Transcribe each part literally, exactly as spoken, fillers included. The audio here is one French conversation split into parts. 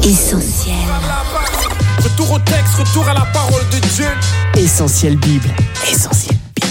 Essentiel. Retour au texte, retour à la parole de Dieu. Essentiel Bible. Essentiel Bible.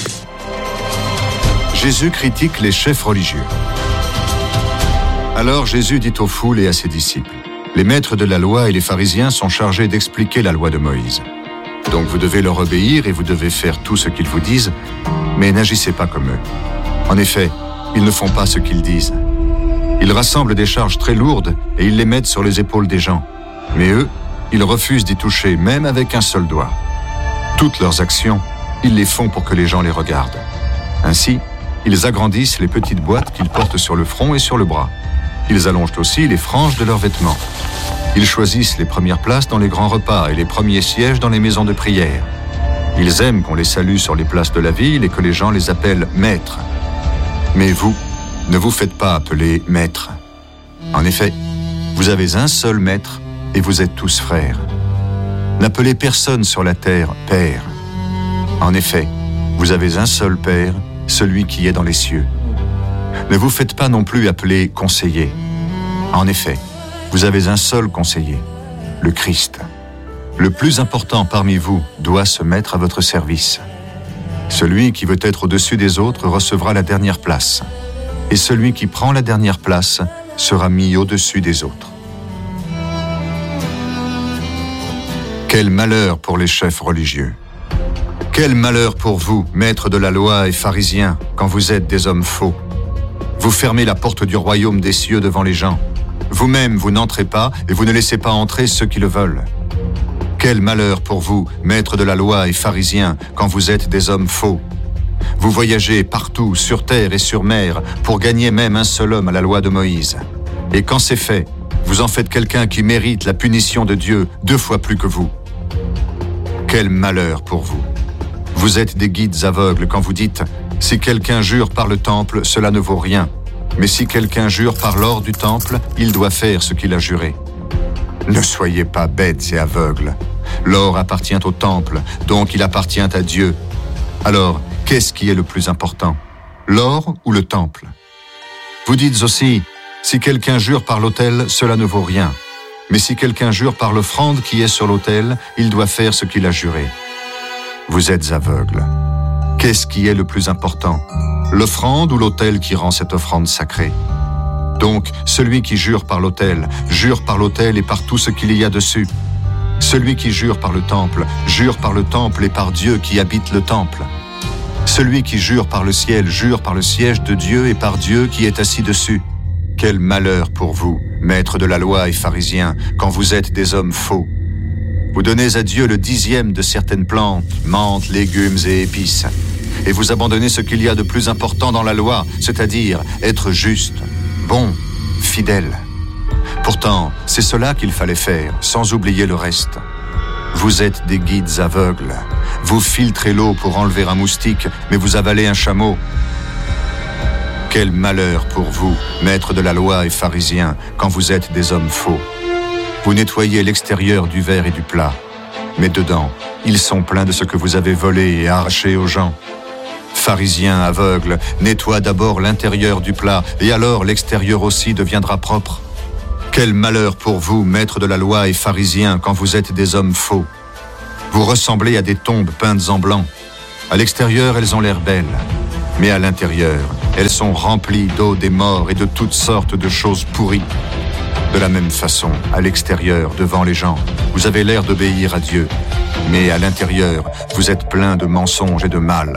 Jésus critique les chefs religieux. Alors Jésus dit aux foules et à ses disciples: les maîtres de la loi et les pharisiens sont chargés d'expliquer la loi de Moïse. Donc vous devez leur obéir et vous devez faire tout ce qu'ils vous disent, mais n'agissez pas comme eux. En effet, ils ne font pas ce qu'ils disent. Ils rassemblent des charges très lourdes et ils les mettent sur les épaules des gens. Mais eux, ils refusent d'y toucher, même avec un seul doigt. Toutes leurs actions, ils les font pour que les gens les regardent. Ainsi, ils agrandissent les petites boîtes qu'ils portent sur le front et sur le bras. Ils allongent aussi les franges de leurs vêtements. Ils choisissent les premières places dans les grands repas et les premiers sièges dans les maisons de prière. Ils aiment qu'on les salue sur les places de la ville et que les gens les appellent maîtres. Mais vous, ne vous faites pas appeler maître. En effet, vous avez un seul maître et vous êtes tous frères. N'appelez personne sur la terre père. En effet, vous avez un seul père, celui qui est dans les cieux. Ne vous faites pas non plus appeler conseiller. En effet, vous avez un seul conseiller, le Christ. Le plus important parmi vous doit se mettre à votre service. Celui qui veut être au-dessus des autres recevra la dernière place. Et celui qui prend la dernière place sera mis au-dessus des autres. Quel malheur pour les chefs religieux! Quel malheur pour vous, maîtres de la loi et pharisiens, quand vous êtes des hommes faux! Vous fermez la porte du royaume des cieux devant les gens. Vous-même, vous n'entrez pas et vous ne laissez pas entrer ceux qui le veulent. Quel malheur pour vous, maîtres de la loi et pharisiens, quand vous êtes des hommes faux! Vous voyagez partout, sur terre et sur mer, pour gagner même un seul homme à la loi de Moïse. Et quand c'est fait, vous en faites quelqu'un qui mérite la punition de Dieu deux fois plus que vous. Quel malheur pour vous! Vous êtes des guides aveugles quand vous dites « Si quelqu'un jure par le temple, cela ne vaut rien. Mais si quelqu'un jure par l'or du temple, il doit faire ce qu'il a juré. » Ne soyez pas bêtes et aveugles. L'or appartient au temple, donc il appartient à Dieu. Alors, qu'est-ce qui est le plus important? L'or ou le temple? Vous dites aussi « Si quelqu'un jure par l'autel, cela ne vaut rien. Mais si quelqu'un jure par l'offrande qui est sur l'autel, il doit faire ce qu'il a juré. » Vous êtes aveugles. Qu'est-ce qui est le plus important? L'offrande ou l'autel qui rend cette offrande sacrée? Donc, celui qui jure par l'autel, jure par l'autel et par tout ce qu'il y a dessus. Celui qui jure par le temple, jure par le temple et par Dieu qui habite le temple. Celui qui jure par le ciel, jure par le siège de Dieu et par Dieu qui est assis dessus. Quel malheur pour vous, maîtres de la loi et pharisiens, quand vous êtes des hommes faux. Vous donnez à Dieu le dixième de certaines plantes, menthes, légumes et épices. Et vous abandonnez ce qu'il y a de plus important dans la loi, c'est-à-dire être juste, bon, fidèle. Pourtant, c'est cela qu'il fallait faire, sans oublier le reste. Vous êtes des guides aveugles. Vous filtrez l'eau pour enlever un moustique, mais vous avalez un chameau. Quel malheur pour vous, maîtres de la loi et pharisiens, quand vous êtes des hommes faux. Vous nettoyez l'extérieur du verre et du plat, mais dedans, ils sont pleins de ce que vous avez volé et arraché aux gens. Pharisiens aveugles, nettoie d'abord l'intérieur du plat, et alors l'extérieur aussi deviendra propre. Quel malheur pour vous, maîtres de la loi et pharisiens, quand vous êtes des hommes faux. Vous ressemblez à des tombes peintes en blanc. À l'extérieur, elles ont l'air belles, mais à l'intérieur, elles sont remplies d'eau des morts et de toutes sortes de choses pourries. De la même façon, à l'extérieur, devant les gens, vous avez l'air d'obéir à Dieu, mais à l'intérieur, vous êtes plein de mensonges et de mal.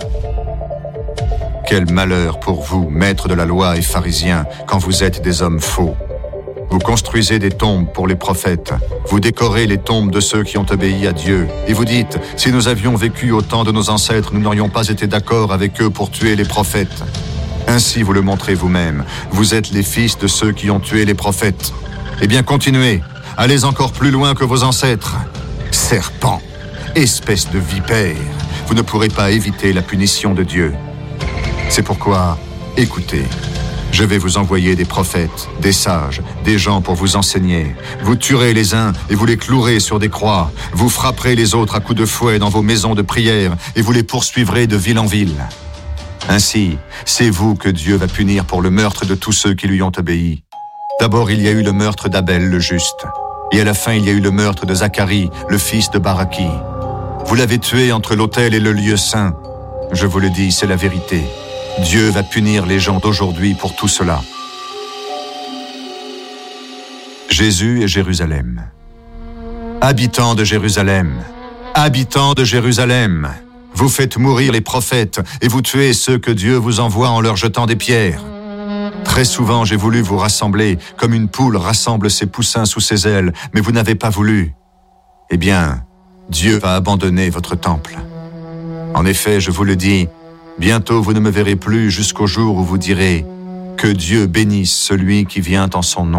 Quel malheur pour vous, maîtres de la loi et pharisiens, quand vous êtes des hommes faux. Vous construisez des tombes pour les prophètes, vous décorez les tombes de ceux qui ont obéi à Dieu, et vous dites, si nous avions vécu au temps de nos ancêtres, nous n'aurions pas été d'accord avec eux pour tuer les prophètes. Ainsi vous le montrez vous-même, vous êtes les fils de ceux qui ont tué les prophètes. Eh bien, continuez, allez encore plus loin que vos ancêtres. Serpents, espèce de vipère, vous ne pourrez pas éviter la punition de Dieu. C'est pourquoi, écoutez, je vais vous envoyer des prophètes, des sages, des gens pour vous enseigner. Vous tuerez les uns et vous les clouerez sur des croix. Vous frapperez les autres à coups de fouet dans vos maisons de prière et vous les poursuivrez de ville en ville. Ainsi, c'est vous que Dieu va punir pour le meurtre de tous ceux qui lui ont obéi. D'abord, il y a eu le meurtre d'Abel le juste. Et à la fin, il y a eu le meurtre de Zacharie, le fils de Baraki. Vous l'avez tué entre l'autel et le lieu saint. Je vous le dis, c'est la vérité. Dieu va punir les gens d'aujourd'hui pour tout cela. Jésus et Jérusalem. Habitants de Jérusalem, habitants de Jérusalem, vous faites mourir les prophètes et vous tuez ceux que Dieu vous envoie en leur jetant des pierres. Très souvent, j'ai voulu vous rassembler comme une poule rassemble ses poussins sous ses ailes, mais vous n'avez pas voulu. Eh bien, Dieu va abandonner votre temple. En effet, je vous le dis, bientôt vous ne me verrez plus jusqu'au jour où vous direz « Que Dieu bénisse celui qui vient en son nom ».